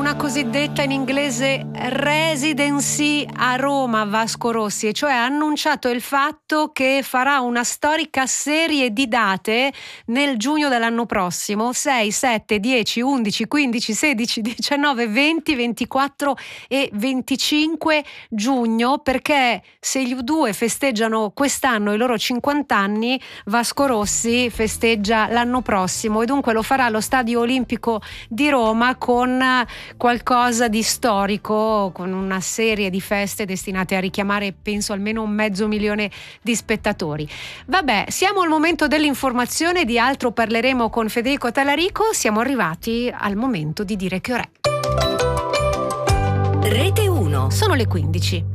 una cosiddetta in inglese residency a Roma, Vasco Rossi, e cioè ha annunciato il fatto che farà una storica serie di date nel giugno dell'anno prossimo, 6, 7, 10, 11, 15, 16, 19, 20, 24 e 25 giugno, perché se gli U2 festeggiano quest'anno i loro 50 anni, Vasco Rossi festeggia l'anno prossimo e dunque lo farà allo Stadio Olimpico di Roma con qualcosa di storico, con una serie di feste destinate a richiamare penso almeno 500.000 di spettatori. Vabbè, siamo al momento dell'informazione, di altro parleremo con Federico Talarico, siamo arrivati al momento di dire che ora è. Rete 1. Sono le 15.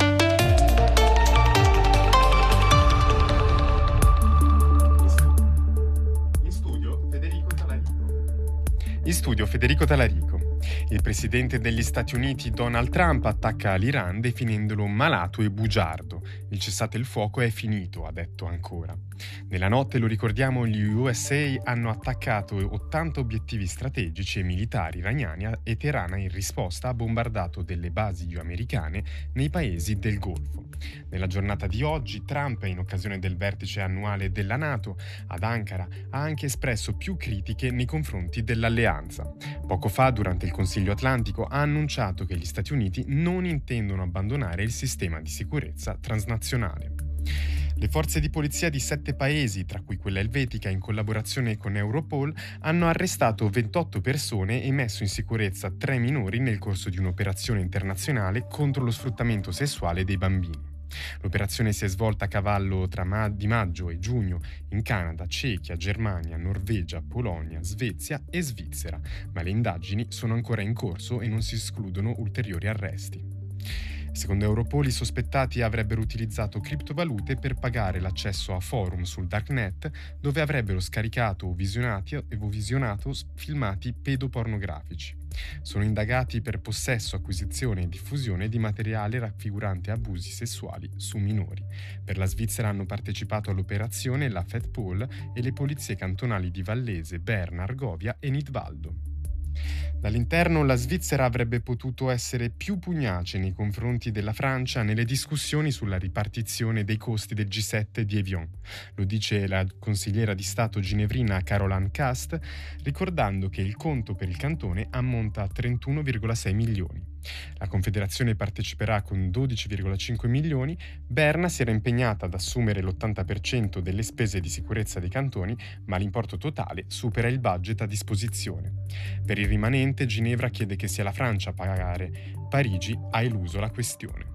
In studio Federico Talarico. Il presidente degli Stati Uniti Donald Trump attacca l'Iran definendolo malato e bugiardo. Il cessate il fuoco è finito, ha detto ancora. Nella notte, lo ricordiamo, gli USA hanno attaccato 80 obiettivi strategici e militari iraniani e Teheran in risposta ha bombardato delle basi americane nei paesi del Golfo. Nella giornata di oggi, Trump, in occasione del vertice annuale della NATO ad Ankara, ha anche espresso più critiche nei confronti dell'alleanza. Poco fa, durante il Consiglio Atlantico, ha annunciato che gli Stati Uniti non intendono abbandonare il sistema di sicurezza transnazionale. Le forze di polizia di 7 paesi, tra cui quella elvetica in collaborazione con Europol, hanno arrestato 28 persone e messo in sicurezza 3 minori nel corso di un'operazione internazionale contro lo sfruttamento sessuale dei bambini. L'operazione si è svolta a cavallo di maggio e giugno in Canada, Cechia, Germania, Norvegia, Polonia, Svezia e Svizzera, ma le indagini sono ancora in corso e non si escludono ulteriori arresti. Secondo Europol, i sospettati avrebbero utilizzato criptovalute per pagare l'accesso a forum sul darknet dove avrebbero scaricato o visionato filmati pedopornografici. Sono indagati per possesso, acquisizione e diffusione di materiale raffigurante abusi sessuali su minori. Per la Svizzera hanno partecipato all'operazione la FEDPOL e le polizie cantonali di Vallese, Berna, Argovia e Nidvaldo. Dall'interno, la Svizzera avrebbe potuto essere più pugnace nei confronti della Francia nelle discussioni sulla ripartizione dei costi del G7 di Evian. Lo dice la consigliera di Stato ginevrina Caroline Cast, ricordando che il conto per il cantone ammonta a 31,6 milioni. La Confederazione parteciperà con 12,5 milioni. Berna si era impegnata ad assumere l'80% delle spese di sicurezza dei cantoni, ma l'importo totale supera il budget a disposizione. Per il rimanente, Ginevra chiede che sia la Francia a pagare. Parigi ha eluso la questione.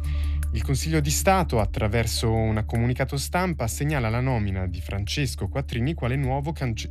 Il Consiglio di Stato, attraverso un comunicato stampa, segnala la nomina di Francesco Quattrini quale nuovo